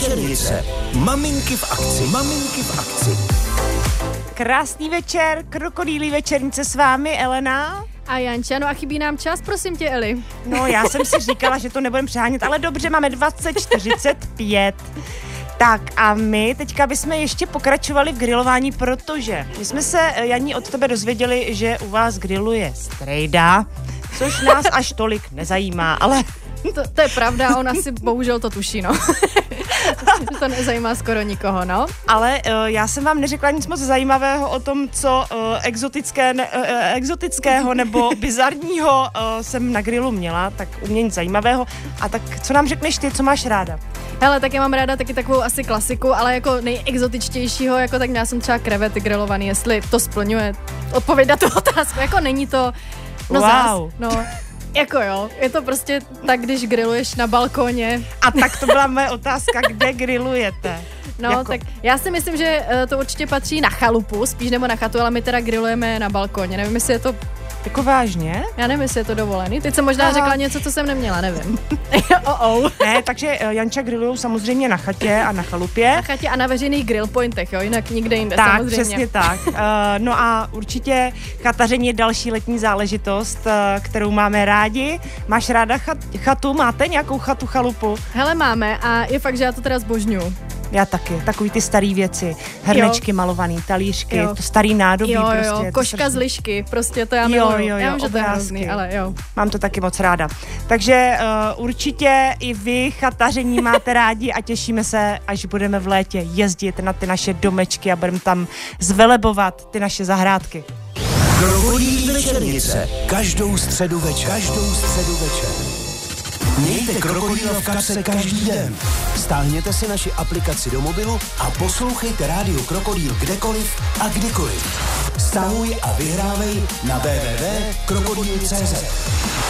večernice. Maminky v akci. Maminky v akci. Krásný večer, krokodýlí večernice s vámi, Elena. A Janča, no a chybí nám čas, prosím tě, Eli. No, já jsem si říkala, že to nebudem přehánět, ale dobře, máme 20:45. Tak a my teďka bychom ještě pokračovali v grilování, protože my jsme se, Janí, od tebe dozvěděli, že u vás griluje strejda, což nás až tolik nezajímá, ale... To je pravda, on asi bohužel to tuší, no. To nezajímá skoro nikoho, no. Ale já jsem vám neřekla nic moc zajímavého o tom, co exotického nebo bizarního jsem na grilu měla, tak u mě nic zajímavého. A tak co nám řekneš ty, co máš ráda? Hele, tak já mám ráda taky takovou asi klasiku, ale jako nejexotičtějšího, jako tak já jsem třeba krevety grilovaný, jestli to splňuje odpověď na tu otázku, jako není to, no wow. Zás, no. Jako jo, je to prostě tak, když grilluješ na balkóně. A tak to byla moje otázka, kde grillujete? No, jako? Tak já si myslím, že to určitě patří na chalupu, spíš nebo na chatu, ale my teda grillujeme na balkóně. Nevím, jestli je to... Jako vážně? Já nevím, jestli je to dovolený. Teď jsem možná řekla něco, co jsem neměla, nevím. Ne, takže Janča grillujou samozřejmě na chatě a na chalupě. Na chatě a na veřejných grill pointech, jo, jinak nikde jinde, tak, samozřejmě. Tak, přesně tak. No a určitě chataření je další letní záležitost, kterou máme rádi. Máš ráda chatu? Máte nějakou chatu, chalupu? Hele, máme a je fakt, že já to teda zbožňuju. Já taky. Takový ty starý věci. Hernečky malovaný, talířky, to starý nádobí prostě. Jo, koška z lišky, prostě to já miluju. Já vím, že to je hrozný, ale jo. Mám to taky moc ráda. Takže určitě i vy chataření máte rádi a těšíme se, až budeme v létě jezdit na ty naše domečky a budeme tam zvelebovat ty naše zahrádky. Krokodýlí večernice. Každou středu večer. Mějte Krokodýla v kapse každý den. Stáhněte si naši aplikaci do mobilu a poslouchejte rádio Krokodýl kdekoliv a kdykoliv. Stáhuj a vyhrávej na www.krokodýl.cz.